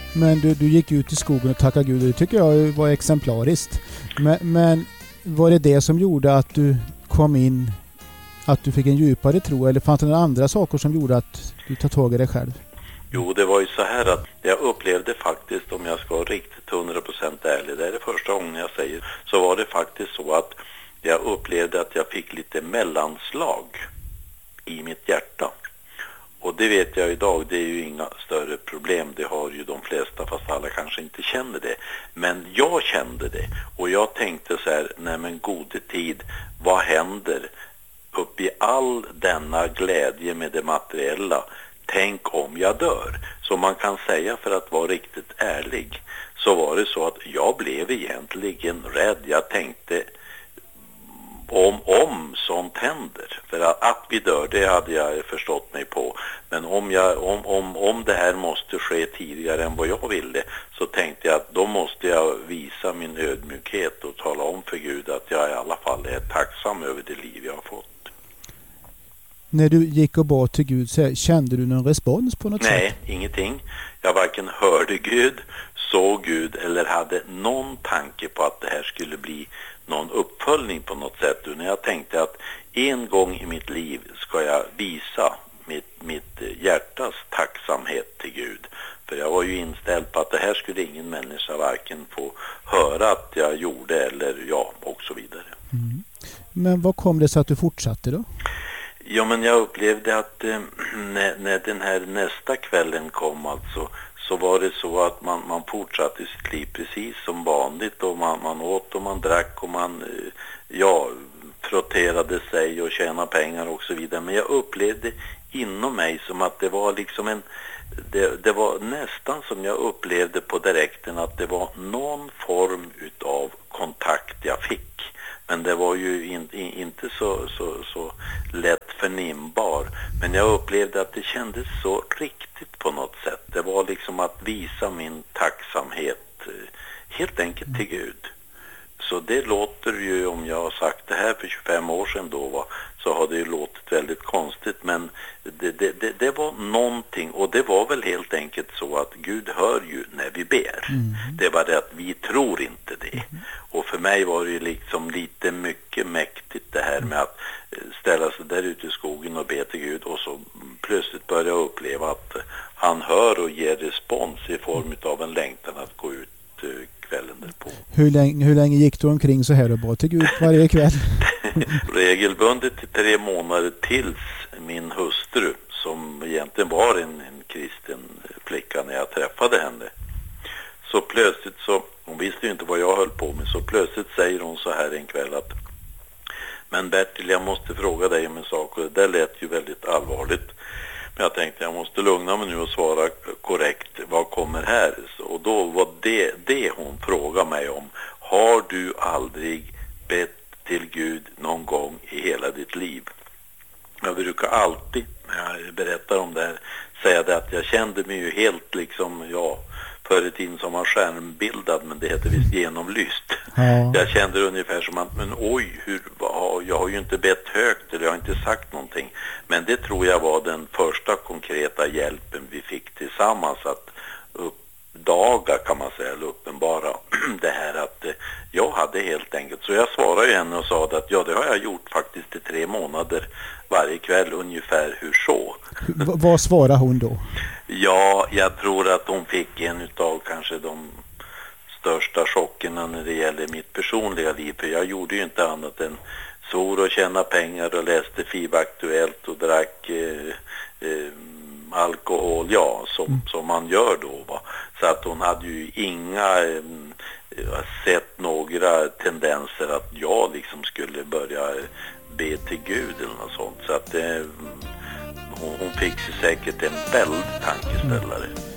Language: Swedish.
Men du gick ut i skogen och tackade Gud, och det tycker jag var exemplariskt. Men var det som gjorde att du kom in, att du fick en djupare tro, eller fanns det några andra saker som gjorde att du tar tag i dig själv? Jo, det var ju så här att jag upplevde faktiskt, om jag ska vara riktigt 100% ärlig, det är det första gången jag säger, så var det faktiskt så att jag upplevde att jag fick lite mellanslag i mitt hjärta. Och det vet jag idag, det är ju inga större problem, det har ju de flesta, fast alla kanske inte känner det. Men jag kände det, och jag tänkte så här, nej men gode tid, vad händer upp i all denna glädje med det materiella? Tänk om jag dör. Så man kan säga, för att vara riktigt ärlig, så var det så att jag blev egentligen rädd. Jag tänkte, om sånt händer, för att vi dör, det hade jag förstått mig på, men om det här måste ske tidigare än vad jag ville, så tänkte jag att då måste jag visa min ödmjukhet och tala om för Gud att jag i alla fall är tacksam över det liv jag har fått. När du gick och bad till Gud, så kände du någon respons på något sätt? Nej, ingenting. Jag varken hörde Gud, såg Gud eller hade någon tanke på att det här skulle bli någon uppföljning på något sätt. Och när jag tänkte att en gång i mitt liv ska jag visa mitt hjärtas tacksamhet till Gud. För jag var ju inställd på att det här skulle ingen människa varken få höra att jag gjorde eller och så vidare. Mm. Men vad kom det så att du fortsatte då? Ja, men jag upplevde att när den här nästa kvällen kom alltså, så var det så att man fortsatte sitt liv precis som vanligt, och man åt och man drack och man frotterade sig och tjänade pengar och så vidare. Men jag upplevde inom mig som att det var liksom det var nästan som jag upplevde på direkten att det var någon form utav kontakt jag fick. Men det var ju inte så lätt förnimbar. Men jag upplevde att det kändes så riktigt på något sätt. Det var liksom att visa min tacksamhet helt enkelt till Gud. Så det låter ju, om jag har sagt det här för 25 år sedan då, så har det ju låtit väldigt konstigt. Men det var någonting, och det var väl helt enkelt så att Gud hör ju när vi ber. Mm. Det var det att vi tror inte det. Mm. Och för mig var det ju liksom lite mycket mäktigt det här med att ställa sig där ute i skogen och be till Gud, och så plötsligt börja uppleva att han hör och ger respons i form av en längtan att gå ut kvällen därpå. Hur länge gick du omkring så här och bad till Gud varje kväll? Regelbundet i 3 månader, tills min hustru, som egentligen var en kristen flicka när jag träffade henne, så plötsligt så, hon visste ju inte vad jag höll på med, så plötsligt säger hon så här en kväll att, men Bertil, jag måste fråga dig om en sak, och det där lät ju väldigt allvarligt. Men jag tänkte jag måste lugna mig nu och svara korrekt, vad kommer här? Och då var det hon frågade mig om. Har du aldrig bett till Gud någon gång i hela ditt liv? Jag brukar alltid, när jag berättar om det här, säga det att jag kände mig ju helt liksom, förr i tiden som var skärmbildad, men det heter visst genomlyst. Ja. Jag kände ungefär som att, men oj, jag har ju inte bett högt, eller jag har inte sagt någonting. Men det tror jag var den första konkreta hjälpen vi fick tillsammans, att uppdaga, kan man säga, eller uppenbara det här att jag hade helt enkelt. Så jag svarade ju henne och sa att det har jag gjort faktiskt i 3 månader varje kväll, ungefär hur så. Vad svarade hon då? Ja, jag tror att hon fick en utav kanske de största chockerna när det gäller mitt personliga liv. För jag gjorde ju inte annat än svor och tjäna pengar och läste FIB-aktuellt och drack alkohol, som man gör då. Va? Så att hon hade ju sett några tendenser att jag liksom skulle börja be till Gud eller något sånt. Så att hon fick sig säkert en väldigt tankeställare.